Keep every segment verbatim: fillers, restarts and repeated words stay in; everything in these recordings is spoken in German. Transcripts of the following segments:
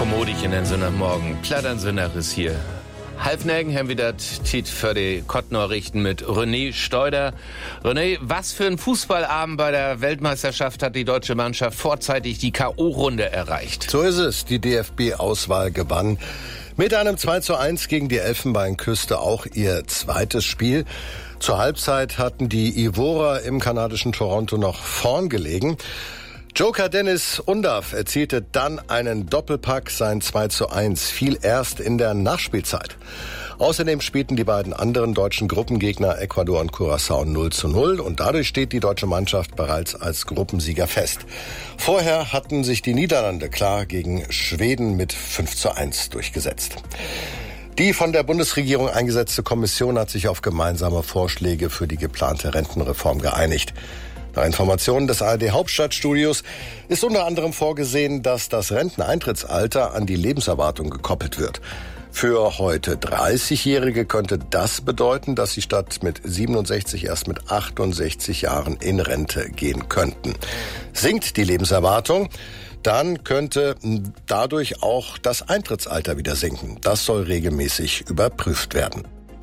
kommodig in den Sonntagmorgen. Plattern Sonntag ist hier. Halbnägen haben wir das Tiet für die Kottnachrichten mit René Steuder. René, was für ein Fußballabend bei der Weltmeisterschaft hat die deutsche Mannschaft vorzeitig die K O-Runde erreicht? So ist es. Die D F B-Auswahl gewann mit einem zwei zu eins gegen die Elfenbeinküste auch ihr zweites Spiel. Zur Halbzeit hatten die Ivorer im kanadischen Toronto noch vorn gelegen. Joker Dennis Undav erzielte dann einen Doppelpack, sein zwei zu eins, fiel erst in der Nachspielzeit. Außerdem spielten die beiden anderen deutschen Gruppengegner Ecuador und Curaçao null zu null und dadurch steht die deutsche Mannschaft bereits als Gruppensieger fest. Vorher hatten sich die Niederlande klar gegen Schweden mit fünf zu eins durchgesetzt. Die von der Bundesregierung eingesetzte Kommission hat sich auf gemeinsame Vorschläge für die geplante Rentenreform geeinigt. Nach Informationen des A R D-Hauptstadtstudios ist unter anderem vorgesehen, dass das Renteneintrittsalter an die Lebenserwartung gekoppelt wird. Für heute dreißigjährige könnte das bedeuten, dass sie statt mit siebenundsechzig erst mit achtundsechzig Jahren in Rente gehen könnten. Sinkt die Lebenserwartung, dann könnte dadurch auch das Eintrittsalter wieder sinken. Das soll regelmäßig überprüft werden.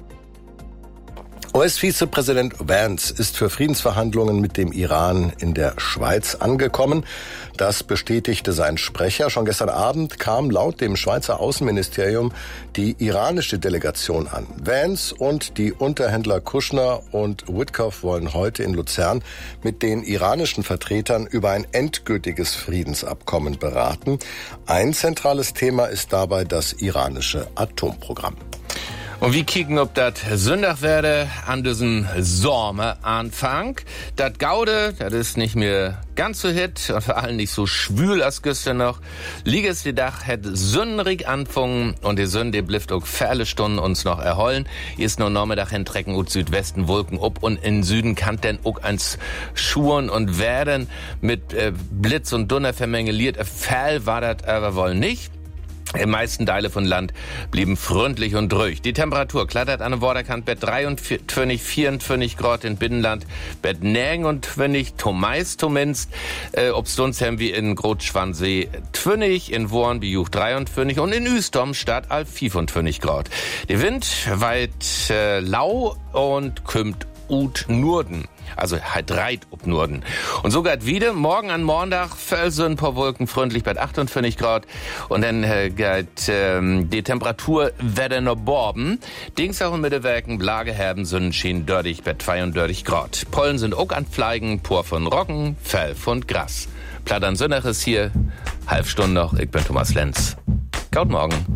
U S-Vizepräsident Vance ist für Friedensverhandlungen mit dem Iran in der Schweiz angekommen. Das bestätigte sein Sprecher. Schon gestern Abend kam laut dem Schweizer Außenministerium die iranische Delegation an. Vance und die Unterhändler Kushner und Witkoff wollen heute in Luzern mit den iranischen Vertretern über ein endgültiges Friedensabkommen beraten. Ein zentrales Thema ist dabei das iranische Atomprogramm. Und wir kicken, ob das Sonntag werde an diesem Sommeranfang. Das Gaude, das ist nicht mehr ganz so hit und vor allem nicht so schwül als gestern noch. Liges die Dach hat sünderig anfangen und die Sünde blifft auch viele Stunden uns noch erholen. Ist nur Nachmittag hintrecken und Südwesten Wolken ob und in Süden kann denn auch eins schuren und werden mit äh, Blitz und Donner vermengeliert. Fall war das aber wohl nicht. Die meisten Teile von Land blieben freundlich und ruhig. Die Temperatur klattert an der Waterkant bei dreiundvierzig, vierundvierzig Grad in Binnenland, bei Nägen und Twinnig, Tomais zumindest. Äh, ob sonst haben wir in Grotschwansee Twinnig, in Worn wie Juch dreiundvierzig und in Üstom statt all fünfundvierzig Grad. Der Wind weit äh, lau und kümmt ut Norden. Also halt reit ob Norden. Und so geht wieder morgen an Montag Felsen ein paar Wolken freundlich bei achtundvierzig Grad und dann äh, geht ähm, die Temperatur wieder noch borben. Dings auch in Mittelwerken, Blageherben, Sonnenschein, dördig bei zweiundvierzig Grad. Pollen sind auch an Fleigen, Por von Roggen, Fell von Gras. Plattern Sönnach ist hier, halb Stunde noch, ich bin Thomas Lenz. Gaut morgen.